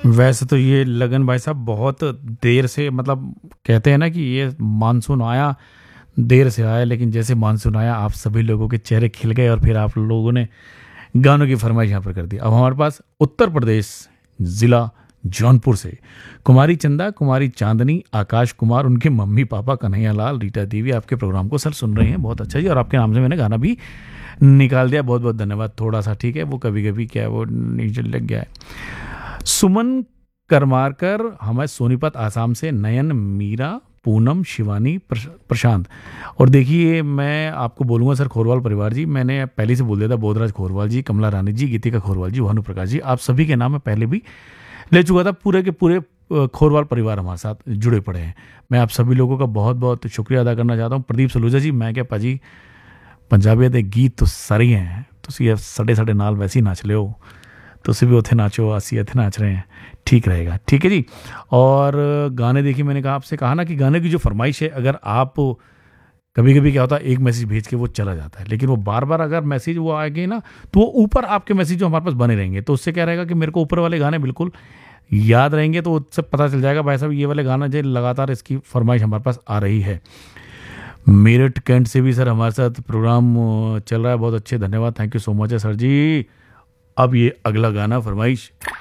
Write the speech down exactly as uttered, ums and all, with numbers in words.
वैसे तो ये लगन भाई साहब बहुत देर से, मतलब कहते हैं ना कि ये मानसून आया, देर से आया, लेकिन जैसे मानसून आया आप सभी लोगों के चेहरे खिल गए और फिर आप लोगों ने गानों की फरमाइश यहाँ पर कर दी। अब हमारे पास उत्तर प्रदेश, जिला जौनपुर से कुमारी चंदा, कुमारी चांदनी, आकाश कुमार, उनके मम्मी पापा कन्हैया लाल, रीटा देवी आपके प्रोग्राम को सर सुन रहे हैं। बहुत अच्छा जी, और आपके नाम से मैंने गाना भी निकाल दिया, बहुत बहुत धन्यवाद। थोड़ा सा ठीक है, वो कभी कभी क्या है वो नीचे लग गया है। सुमन करमारकर हमें सोनीपत आसाम से, नयन, मीरा, पूनम, शिवानी, प्रश- प्रशांत। और देखिए मैं आपको बोलूंगा सर, खोरवाल परिवार जी, मैंने पहले से बोल दिया था, बोधराज खोरवाल जी, कमला रानी जी, गीतिका खोरवाल जी, भानु प्रकाश जी, आप सभी के नाम मैं पहले भी ले चुका था। पूरे के पूरे अ, खोरवाल परिवार हमारे साथ जुड़े पड़े हैं। मैं आप सभी लोगों का बहुत बहुत शुक्रिया अदा करना चाहता हूँ। प्रदीप सलूजा जी, मैं क्या पाजी पंजाबी ਦੇ गीत तो सारे ही हैं, ਤੁਸੀਂ ਸਾਡੇ ਸਾਡੇ ਨਾਲ वैसे ही नाच ले हो, तुसी भी उथे नाचो, असी इथे नाच रहे हैं, ठीक रहेगा। ठीक है जी। और गाने, देखिए मैंने कहा आपसे कहा ना कि गाने की जो फरमाइश है, अगर आप कभी कभी क्या होता है एक मैसेज भेज के वो चला जाता है, लेकिन वो बार बार अगर मैसेज वो आएगी ना तो वो ऊपर आपके मैसेज जो हमारे पास बने रहेंगे, तो उससे क्या रहेगा कि मेरे को ऊपर वाले गाने बिल्कुल याद रहेंगे, तो उससे पता चल जाएगा भाई साहब ये वाले गाना जो लगातार इसकी फरमाइश हमारे पास आ रही है। मेरठ कैंट से भी सर हमारे साथ प्रोग्राम अ, चल रहा है, बहुत अच्छे, धन्यवाद, थैंक यू सो मच है सर जी। अब ये अगला गाना फरमाइश